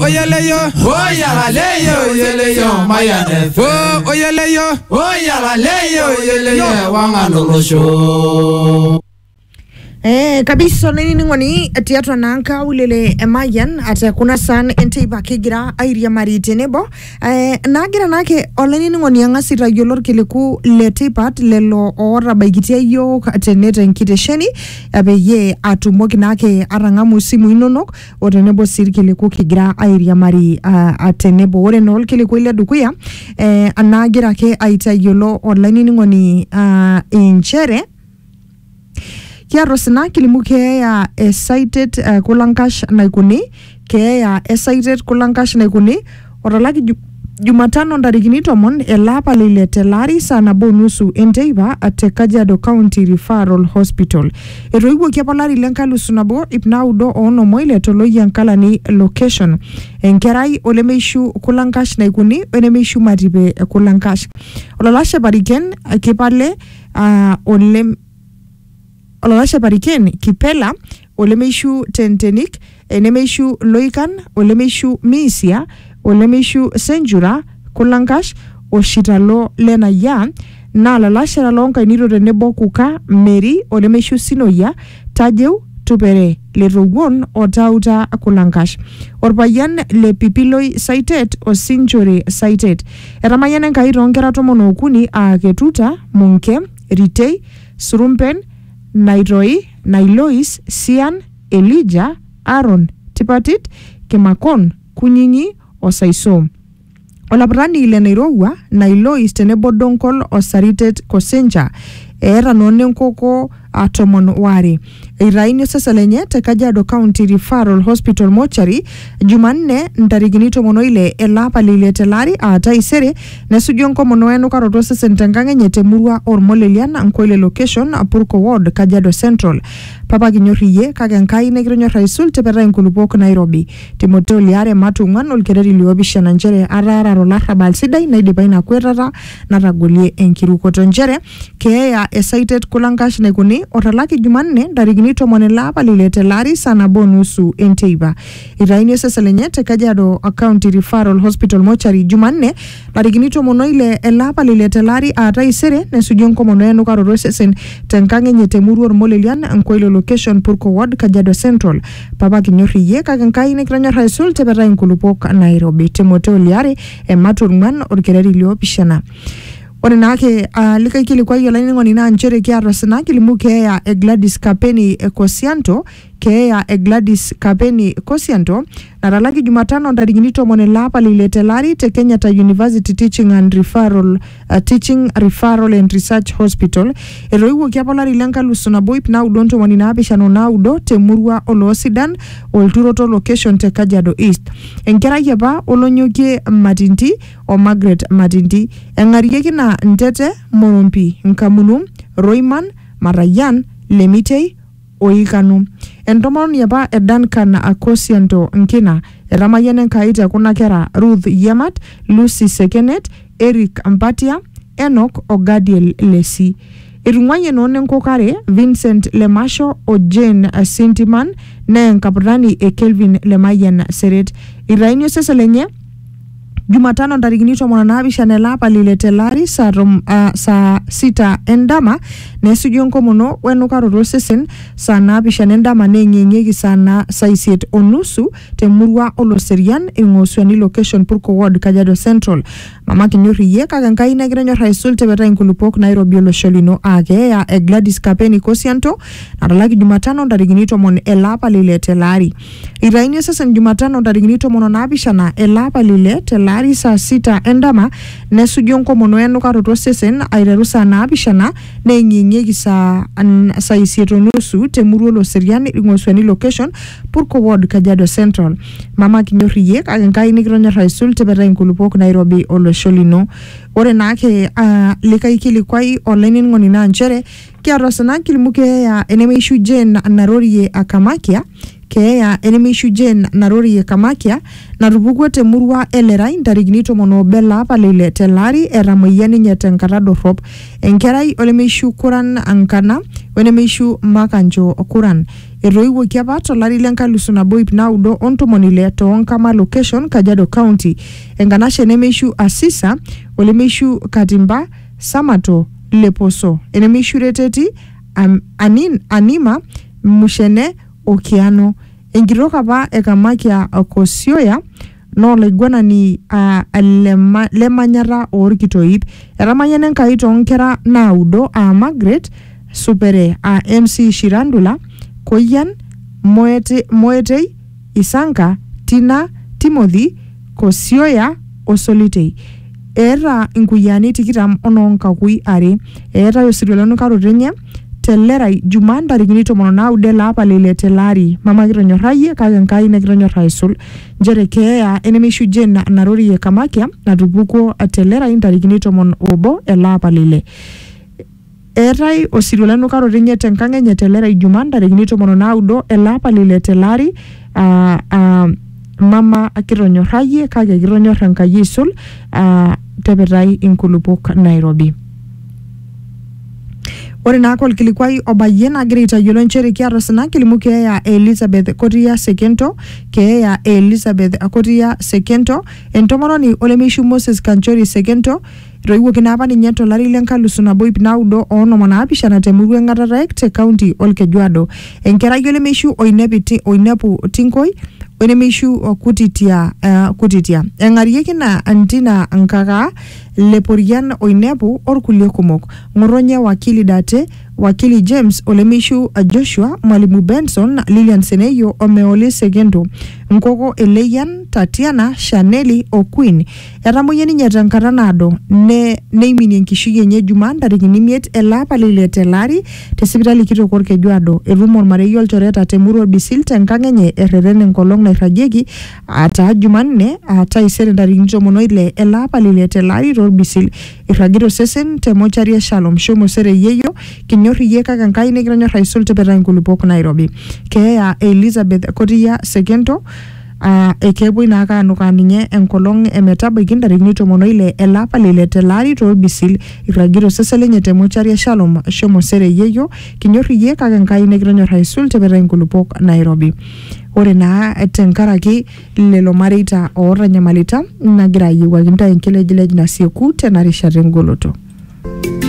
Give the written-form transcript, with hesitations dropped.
oyeleyo oyagaleyo oyeleyo mayane oyeleyo oyagaleyo oyeleyo wanganolosho kabisa nini ngoni tiatwa nanka ulele emayan ate kuna san enteiba kigira airia marite nebo nagira nake oleni ngoni angasira yolor kiliku letipat lelo ora baigitia yo ateneta nkitesheni abeye atumoki nake arangamu simu inonok otenebo sirkiliku kigira airia mari atenebo ore nol kiliku ile dukuya anagira ke aita yolo oleni ngoni inchere Kiaro sina kilimu keya excited kulankash naikuni keya excited kulankash naikuni oralaki Jumatano ndarigini tomon elapa lile telari sana bonusu enteiba at Kajiado County Referral Hospital. Eroigo kiapolari lenkalu sunabo ipnaudo ono moile tolo yankala ni location. Enkerai olemeishu kulankash naikuni olemeishu matibe kulankash. Olalashe bariken kipale Olalashe bariken kipela olemeishu tentenik enemeishu loikan olemeishu misia olemeishu senjura kulankash oshitalo lena ya na lalashe lalonka iniro tenebo kuka meri olemeishu sinoya tajeu tupere lerogon otauta kulankash orpayan le pipiloi cited o sinjure cited eramayan enkai ronkera tomon okuni aketuta munke ritei surumpen Nairoi, Nailois, Sian, Elijah, Aaron, Tipatit, Kemakon, Kunyinyi, Osaiso. Olabrani ile Nairowa, Nailois tenebo donkol osaritet kosenja. Era none nkoko atomon wari. Iraini sasa lenye te Kajiado County Referral Hospital Mochari Jumanne ndariginito mono ile elapa lile telari ata isere nesugionko mono enu karoto sasa ntangange nyete murua ormoleliana nkoile location Apurko Ward Kajiado Central. Papa Ginyoriye kagenkai negronyo raisul tepera inkulupoko Nairobi. Timoteo liare matungan olkereri liobisha na njere arara rolara balsidai na idibaina kwerara naragulie enkirukoto njere keya excited kulankash nekuni oralaki Jumanne ndariginito monelapa lilete lari sana bonusu enteiba. Iraini sasa lenye te Kajiado County Referral Hospital Mochari Jumanne ndariginito mono ile elapa lilete lari ata isere nesugionko mono enu karoro sesen tenkange nyete muru ormolelian nkoilo location Purko Ward Kajiado Central. Papa Kinyoriye kagenkai nekranyo raisul tepera inkulupok Nairobi. Timoteo liare maturman orkereri liopishana. Ore nake lika kili kwa hiyo laini ngoni na nchere kia rosana kilimu keya Gladys Kapeni Kosianto keya Gladys Kapeni Kosianto naralaki Jumatano ndariginito monelapa lilete lari te Kenyatta University Teaching Referral and Research Hospital eroiwo kiapolari lenka lusunabo ipna udonto waninabishano na udo te murua olosidan olturoto location te Kajiado East enkera yeba olonyoke Matinti o Margaret Matinti engarieki na Ntete Morumpi Nkamunum Royman Marayan Lemitei Oikanu entomon yaba Duncan Akosianto nkina eramayenen kaita kuna kera Ruth Yemat Lucy Sekenet Eric Ampatia Enoch Ogadiel Lesi irungwaye none nkokare Vincent Lemasho o Jane Sintiman ne nkapurani Kelvin Lemayen Seret irainyo sesa lenye Jumatano ndariginito mwananabisha nelapa lilete lari saa sita endama nesugionko mono wenu karoro sesen saa nabisha nendama nenyenyegi sana saisiet onusu temurua oloserian ingoswani location Purko Ward Kajiado Central. Mama Kinyoriye kagenkai negrenyo raisul tepera inkulupok Nairobi olosholino ageya Gladys Kapeni Kosianto naralaki Jumatano ndariginito mon elapa lilete lari. Iraini sasa Jumatano ndariginito mono nabisha na elapa lilete lari saa sita endama nesugionko mono enu karoto sesen airerusa nabishana nenyenyegi saa isiet onusu temurua oloserian ingoswani location Purko Ward Kajiado Central. Mama Kinyoriye kagenkai negrenyo raisul tepera inkulupok Nairobi olosholino. Ore nake likai kili kwai oleni ngoni na nchere kia rosana kilimuke ya enemeishu jen narorie akamakia keya enemeishu jen narorie kamakia narubugwe temurua elerai ndariginito mono bella palile telari eramoyani nyetenkara dorop enkerai olemeishu kuran ankana wenemeishu makanjo kuran Eroiwoki apa tolari lenkalusu nabo ip naudo ontomoni Tonkama location Kajiado County. Enkanashe nemeishu Asisa olemeishu Katimba Samato Leposo. Enemeishu Reteti Anima Mushene Okiano. Enkitok apa Ekamakia Kosioya no laiguanani lemanyata orkitoip. Eramanyane Enkai toonkera naudo Margaret Supere MC Shirandula Koyan Moetei Isanka Tina Timothy Kosioya Osolitei. Era inkuyani tikitam ononkakui are. Era yosirwelanu karotenye Telerai Juman tarikini 19 lapa lile telari. Mama kitonyorrayie kake Enkai nekitonyorra aisul. Njere keeya enemeishu Jane Narori Ekamakia natupukuo Telerai tarikini 11 lapa lile. Erai osirwelanu karotenye tenkang enye Telerai Juman tarikini 19 lapa lile telari. Mama kitonyorrayie kake kitonyorra Enkai aisul. Tepetai inkulupok Nairobi. Ore naako ilkilikwai obayien agira aitayiolo nchere kiata sina kilimu keeya Elizabeth Kotia Sekento, keeya Elizabeth Kotia Sekento, entomononi olemeishu Moses Kanchori Sekento, etoiwuoki naapa ninye tolari lenkalusu nabo ip naudo onomanaapishana temurua Engatarek te county Olkejuado. Enkerai olemeishu oinepu Tinkoi onemeishu Kutitia. Eng'arieki na Antina Nkaka Leporian oinepu orkulie kumok. Ngoronye wakili Date, wakili James olemeishu Joshua, Mwalimu Benson, Lilian Seneyo Omeole Sekento, Nkoko Eleyan, Tatiana, Shaneli o Queen. Etamoyia ninye tenkata naado neiminie enkishui enye Juman tarikini 5 elapa lile telari tesipitali kitok Olkejuado. Etum ormarei olchoreta temurua Bisil tenkang enye erreten enkolong nairragieki ata Jumanne taisere tarikini 16 elapa lile telari torbisil. Irragito sesen te mochari Shalom Shomo sere yeyo kinyorr iyie kake Enkai nekitonyorr aisul tepetai inkulupok Nairobi. Keeya Elizabeth Kotia Sekento ekepoi naaka anukaa ninye enkolong emetabaiki tarikini 16 elapa lile telari torbisil. Irragito sesen lenye te mochari Shalom Shomo sere yeyo kinyorr iyie kake Enkai nekitonyorr aisul tepetai inkulupok Nairobi. Ore naa tenkaraki lelo mareita ootanyamalita nagira ayiewuaki ntae enkilejilej nasieku tena rishata engoloto.